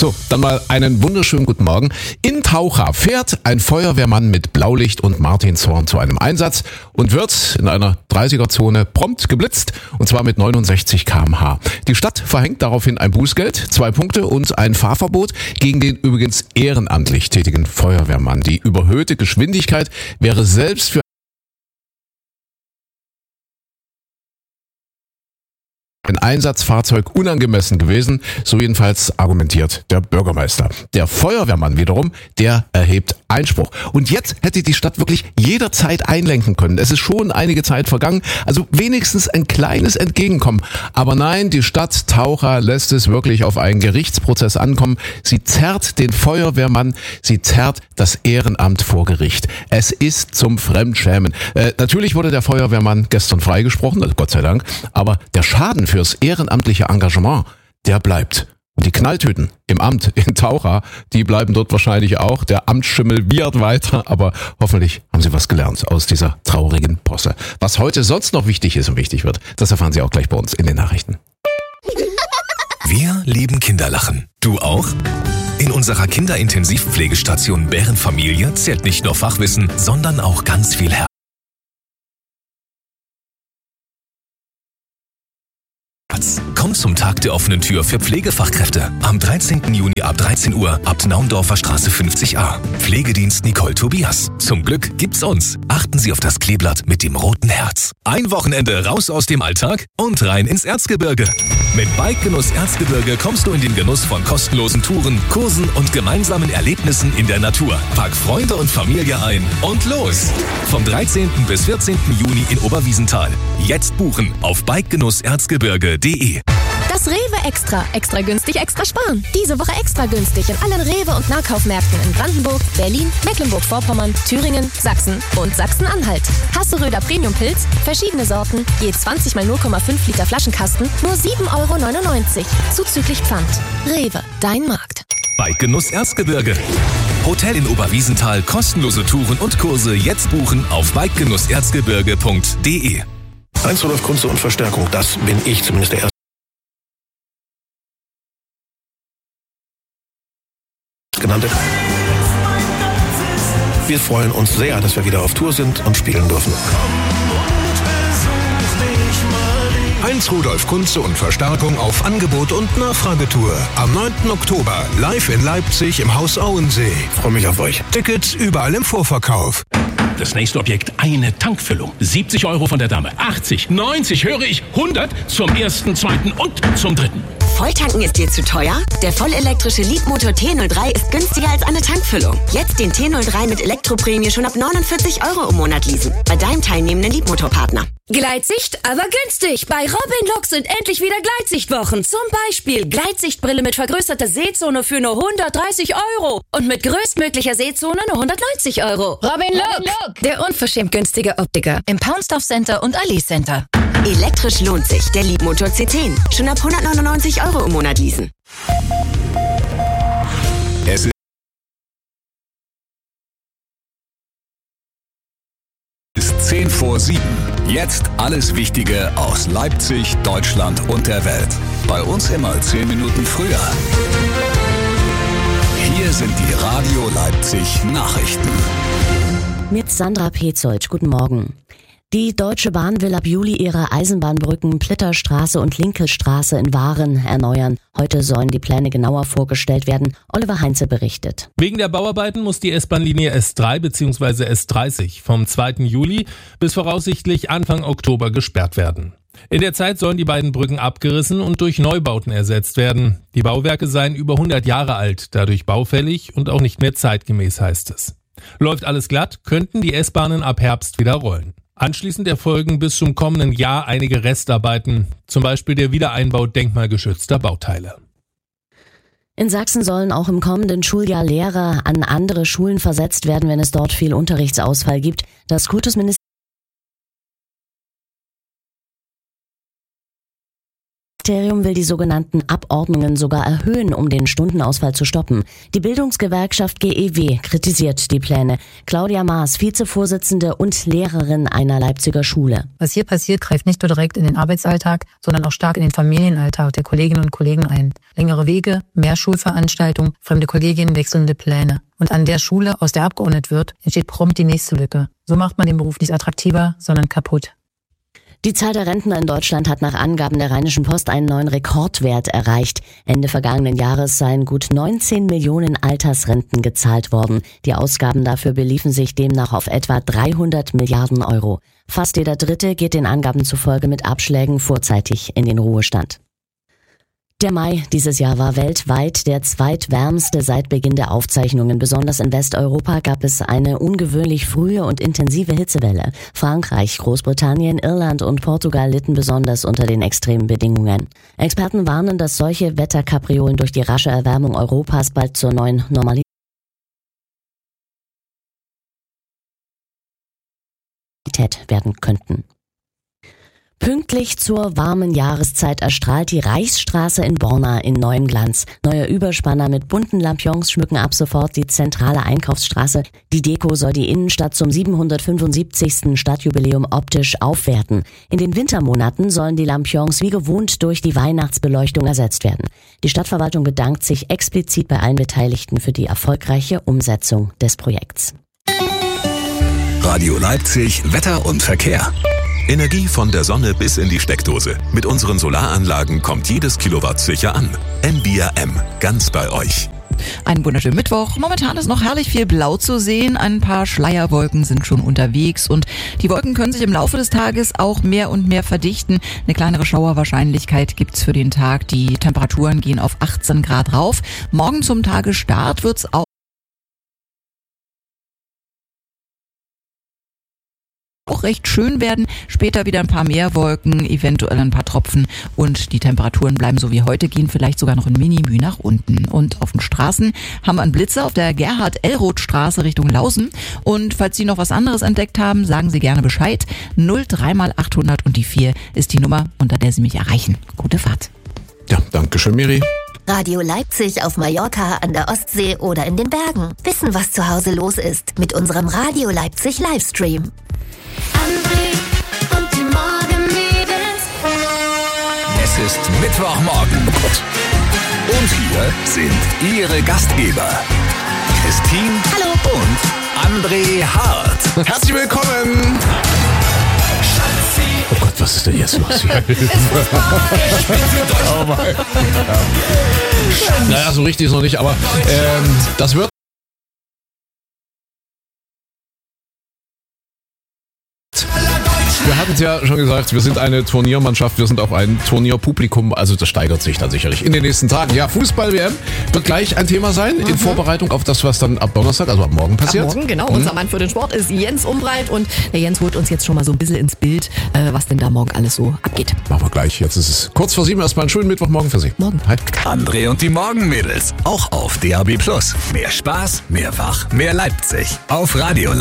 So, dann mal einen wunderschönen guten Morgen. In Taucha fährt ein Feuerwehrmann mit Blaulicht und Martinshorn zu einem Einsatz und wird in einer 30er-Zone prompt geblitzt, und zwar mit 69 km/h. Die Stadt verhängt daraufhin ein Bußgeld, 2 Punkte und ein Fahrverbot gegen den übrigens ehrenamtlich tätigen Feuerwehrmann. Die überhöhte Geschwindigkeit wäre selbst für ein Einsatzfahrzeug unangemessen gewesen, so jedenfalls argumentiert der Bürgermeister. Der Feuerwehrmann wiederum, der erhebt Einspruch. Und jetzt hätte die Stadt wirklich jederzeit einlenken können. Es ist schon einige Zeit vergangen, also wenigstens ein kleines Entgegenkommen. Aber nein, die Stadt Taucha lässt es wirklich auf einen Gerichtsprozess ankommen. Sie zerrt den Feuerwehrmann, sie zerrt das Ehrenamt vor Gericht. Es ist zum Fremdschämen. Natürlich wurde der Feuerwehrmann gestern freigesprochen, also Gott sei Dank, aber der Schaden fürs ehrenamtliche Engagement, der bleibt. Und die Knalltüten im Amt in Taucha, die bleiben dort wahrscheinlich auch. Der Amtsschimmel wiehert weiter, aber hoffentlich haben Sie was gelernt aus dieser traurigen Posse. Was heute sonst noch wichtig ist und wichtig wird, das erfahren Sie auch gleich bei uns in den Nachrichten. Wir lieben Kinderlachen. Du auch? In unserer Kinderintensivpflegestation Bärenfamilie zählt nicht nur Fachwissen, sondern auch ganz viel Herz. Komm zum Tag der offenen Tür für Pflegefachkräfte am 13. Juni ab 13 Uhr ab Naundorfer Straße 50a. Pflegedienst Nicole Tobias. Zum Glück gibt's uns. Achten Sie auf das Kleeblatt mit dem roten Herz. Ein Wochenende raus aus dem Alltag und rein ins Erzgebirge. Mit Bike-Genuss Erzgebirge kommst du in den Genuss von kostenlosen Touren, Kursen und gemeinsamen Erlebnissen in der Natur. Pack Freunde und Familie ein und los! Vom 13. bis 14. Juni in Oberwiesenthal. Jetzt buchen auf bikegenusserzgebirge.de. Das Rewe Extra. Extra günstig, extra sparen. Diese Woche extra günstig in allen Rewe- und Nahkaufmärkten in Brandenburg, Berlin, Mecklenburg-Vorpommern, Thüringen, Sachsen und Sachsen-Anhalt. Hasseröder Premium-Pilz, verschiedene Sorten, je 20 mal 0,5 Liter Flaschenkasten, nur 7,99 € zuzüglich Pfand. Rewe, dein Markt. Bike-Genuss Erzgebirge. Hotel in Oberwiesenthal, kostenlose Touren und Kurse jetzt buchen auf bikegenusserzgebirge.de. 1 Rudolf Kunze und Verstärkung, das bin ich zumindest der Erste genannte. Wir freuen uns sehr, dass wir wieder auf Tour sind und spielen dürfen. 1 Rudolf Kunze und Verstärkung auf Angebot und Nachfragetour. Am 9. Oktober live in Leipzig im Haus Auensee. Freue mich auf euch. Tickets überall im Vorverkauf. Das nächste Objekt, eine Tankfüllung. 70 € von der Dame, 80, 90, höre ich, 100 zum ersten, zweiten und zum dritten. Volltanken ist dir zu teuer? Der vollelektrische Leapmotor T03 ist günstiger als eine Tankfüllung. Jetzt den T03 mit Elektroprämie schon ab 49 € im Monat leasen. Bei deinem teilnehmenden Leapmotor-Partner. Gleitsicht, aber günstig. Bei Robin Look sind endlich wieder Gleitsichtwochen. Zum Beispiel Gleitsichtbrille mit vergrößerter Sehzone für nur 130 € und mit größtmöglicher Sehzone nur 190 €. Robin Look, der unverschämt günstige Optiker im Poundstuff Center und Ali Center. Elektrisch lohnt sich. Der Leapmotor C10. Schon ab 199 € im Monat leasen. Es ist 10 vor 7. Jetzt alles Wichtige aus Leipzig, Deutschland und der Welt. Bei uns immer 10 Minuten früher. Hier sind die Radio Leipzig Nachrichten. Mit Sandra Petzold. Guten Morgen. Die Deutsche Bahn will ab Juli ihre Eisenbahnbrücken Plitterstraße und Linkestraße in Waren erneuern. Heute sollen die Pläne genauer vorgestellt werden. Oliver Heinze berichtet. Wegen der Bauarbeiten muss die S-Bahn-Linie S3 bzw. S30 vom 2. Juli bis voraussichtlich Anfang Oktober gesperrt werden. In der Zeit sollen die beiden Brücken abgerissen und durch Neubauten ersetzt werden. Die Bauwerke seien über 100 Jahre alt, dadurch baufällig und auch nicht mehr zeitgemäß, heißt es. Läuft alles glatt, könnten die S-Bahnen ab Herbst wieder rollen. Anschließend erfolgen bis zum kommenden Jahr einige Restarbeiten, zum Beispiel der Wiedereinbau denkmalgeschützter Bauteile. In Sachsen sollen auch im kommenden Schuljahr Lehrer an andere Schulen versetzt werden, wenn es dort viel Unterrichtsausfall gibt. Das Kultusministerium Das Ministerium will die sogenannten Abordnungen sogar erhöhen, um den Stundenausfall zu stoppen. Die Bildungsgewerkschaft GEW kritisiert die Pläne. Claudia Maas, Vizevorsitzende und Lehrerin einer Leipziger Schule. Was hier passiert, greift nicht nur direkt in den Arbeitsalltag, sondern auch stark in den Familienalltag der Kolleginnen und Kollegen ein. Längere Wege, mehr Schulveranstaltungen, fremde Kolleginnen, wechselnde Pläne. Und an der Schule, aus der abgeordnet wird, entsteht prompt die nächste Lücke. So macht man den Beruf nicht attraktiver, sondern kaputt. Die Zahl der Rentner in Deutschland hat nach Angaben der Rheinischen Post einen neuen Rekordwert erreicht. Ende vergangenen Jahres seien gut 19 Millionen Altersrenten gezahlt worden. Die Ausgaben dafür beliefen sich demnach auf etwa 300 Milliarden Euro. Fast jeder Dritte geht den Angaben zufolge mit Abschlägen vorzeitig in den Ruhestand. Der Mai dieses Jahr war weltweit der zweitwärmste seit Beginn der Aufzeichnungen. Besonders in Westeuropa gab es eine ungewöhnlich frühe und intensive Hitzewelle. Frankreich, Großbritannien, Irland und Portugal litten besonders unter den extremen Bedingungen. Experten warnen, dass solche Wetterkapriolen durch die rasche Erwärmung Europas bald zur neuen Normalität werden könnten. Pünktlich zur warmen Jahreszeit erstrahlt die Reichsstraße in Borna in neuem Glanz. Neue Überspanner mit bunten Lampions schmücken ab sofort die zentrale Einkaufsstraße. Die Deko soll die Innenstadt zum 775. Stadtjubiläum optisch aufwerten. In den Wintermonaten sollen die Lampions wie gewohnt durch die Weihnachtsbeleuchtung ersetzt werden. Die Stadtverwaltung bedankt sich explizit bei allen Beteiligten für die erfolgreiche Umsetzung des Projekts. Radio Leipzig, Wetter und Verkehr. Energie von der Sonne bis in die Steckdose. Mit unseren Solaranlagen kommt jedes Kilowatt sicher an. NBRM, ganz bei euch. Einen wunderschönen Mittwoch. Momentan ist noch herrlich viel Blau zu sehen. Ein paar Schleierwolken sind schon unterwegs und die Wolken können sich im Laufe des Tages auch mehr und mehr verdichten. Eine kleinere Schauerwahrscheinlichkeit gibt's für den Tag. Die Temperaturen gehen auf 18 Grad rauf. Morgen zum Tagesstart wird's auch recht schön werden. Später wieder ein paar mehr Wolken, eventuell ein paar Tropfen und die Temperaturen bleiben so wie heute, gehen vielleicht sogar noch ein Mini-Müh nach unten. Und auf den Straßen haben wir einen Blitzer auf der Gerhard-Ellroth-Straße Richtung Lausen. Und falls Sie noch was anderes entdeckt haben, sagen Sie gerne Bescheid. 03x800 und die 4 ist die Nummer, unter der Sie mich erreichen. Gute Fahrt. Ja, danke schön, Miri. Radio Leipzig auf Mallorca, an der Ostsee oder in den Bergen. Wissen, was zu Hause los ist mit unserem Radio Leipzig Livestream. André und die Morgenmädels. Es ist Mittwochmorgen. Und hier sind Ihre Gastgeber. Christine Hallo. Und André Hart. Herzlich willkommen. Oh Gott, was ist denn jetzt los hier? Oh mein. Naja, so richtig ist noch nicht, aber das wird. Wir hatten es ja schon gesagt, wir sind eine Turniermannschaft, wir sind auch ein Turnierpublikum, also das steigert sich dann sicherlich in den nächsten Tagen. Ja, Fußball-WM wird gleich ein Thema sein, in Vorbereitung auf das, was dann ab Donnerstag, also ab morgen passiert. Ab morgen, genau. Unser Mann für den Sport ist Jens Umbreit und der Jens holt uns jetzt schon mal so ein bisschen ins Bild, was denn da morgen alles so abgeht. Machen wir gleich, jetzt ist es kurz vor 7, erstmal einen schönen Mittwochmorgen für Sie. Morgen. Hi. André und die Morgenmädels, auch auf DAB+. Mehr Spaß, mehr Wach, mehr Leipzig. Auf Radio